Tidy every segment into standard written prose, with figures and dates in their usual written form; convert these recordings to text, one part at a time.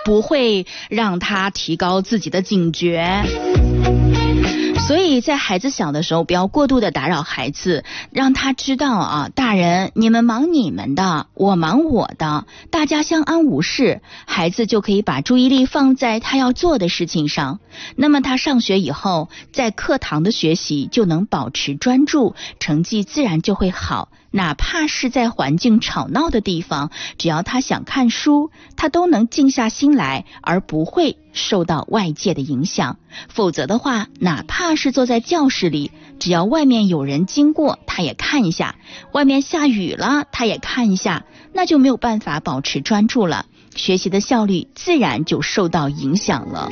不会让他提高自己的警觉。所以在孩子小的时候，不要过度的打扰孩子，让他知道啊，大人你们忙你们的，我忙我的，大家相安无事，孩子就可以把注意力放在他要做的事情上。那么他上学以后，在课堂的学习就能保持专注，成绩自然就会好。哪怕是在环境吵闹的地方，只要他想看书，他都能静下心来，而不会受到外界的影响。否则的话，哪怕是坐在教室里，只要外面有人经过，他也看一下，外面下雨了，他也看一下，那就没有办法保持专注了，学习的效率自然就受到影响了。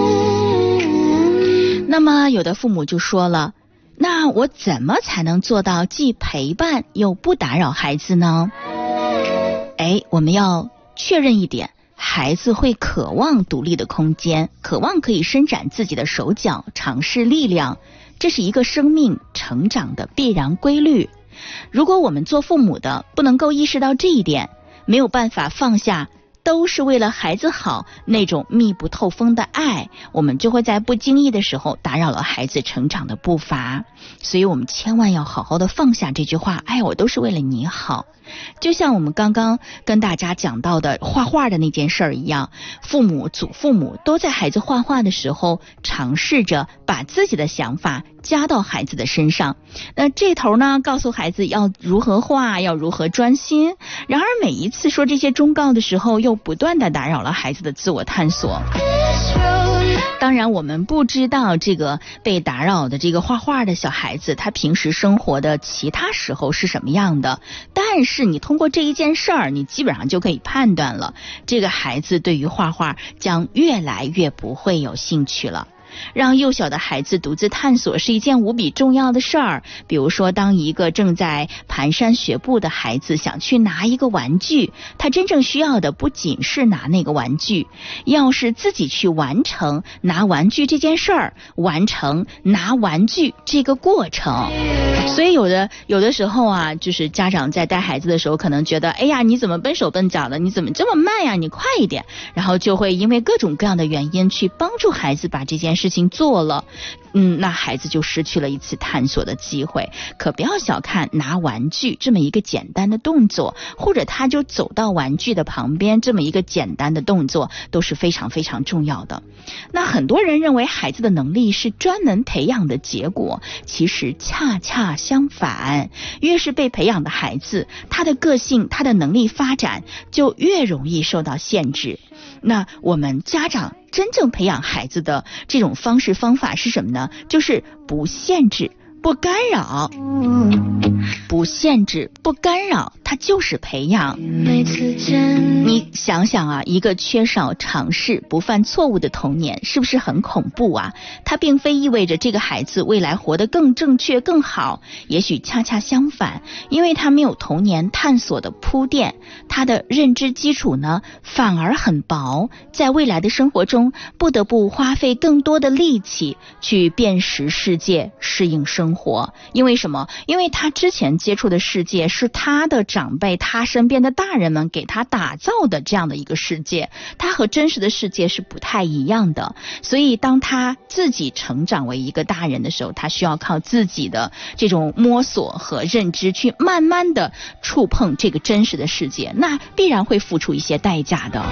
那么有的父母就说了，那我怎么才能做到既陪伴又不打扰孩子呢？我们要确认一点，孩子会渴望独立的空间，渴望可以伸展自己的手脚，尝试力量，这是一个生命成长的必然规律。如果我们做父母的不能够意识到这一点，没有办法放下都是为了孩子好那种密不透风的爱，我们就会在不经意的时候打扰了孩子成长的步伐。所以我们千万要好好的放下这句话，我都是为了你好。就像我们刚刚跟大家讲到的画画的那件事儿一样，父母祖父母都在孩子画画的时候尝试着把自己的想法加到孩子的身上。那这头呢，告诉孩子要如何画，要如何专心，然而每一次说这些忠告的时候，又不断的打扰了孩子的自我探索。当然我们不知道这个被打扰的这个画画的小孩子他平时生活的其他时候是什么样的，但是你通过这一件事儿，你基本上就可以判断了，这个孩子对于画画将越来越不会有兴趣了。让幼小的孩子独自探索是一件无比重要的事儿。比如说，当一个正在蹒跚学步的孩子想去拿一个玩具，他真正需要的不仅是拿那个玩具，要是自己去完成拿玩具这件事儿，完成拿玩具这个过程。所以有的时候啊，就是家长在带孩子的时候，可能觉得你怎么笨手笨脚的，你怎么这么慢呀，你快一点，然后就会因为各种各样的原因去帮助孩子把这件事情做了，那孩子就失去了一次探索的机会。可不要小看拿玩具这么一个简单的动作，或者他就走到玩具的旁边这么一个简单的动作，都是非常非常重要的。那很多人认为孩子的能力是专门培养的结果，其实恰恰相反，越是被培养的孩子，他的个性他的能力发展就越容易受到限制。那我们家长真正培养孩子的这种方式方法是什么呢？就是不限制不干扰，不限制不干扰，它就是培养。你想想啊，一个缺少尝试不犯错误的童年是不是很恐怖啊？它并非意味着这个孩子未来活得更正确更好，也许恰恰相反，因为他没有童年探索的铺垫，他的认知基础呢反而很薄，在未来的生活中不得不花费更多的力气去辨识世界，适应生活。因为什么？因为他之前接触的世界是他的长辈他身边的大人们给他打造的这样的一个世界，他和真实的世界是不太一样的。所以当他自己成长为一个大人的时候，他需要靠自己的这种摸索和认知去慢慢的触碰这个真实的世界，那必然会付出一些代价的。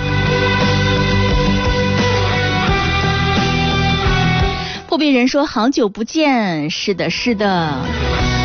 破壁人说好久不见，是的是的。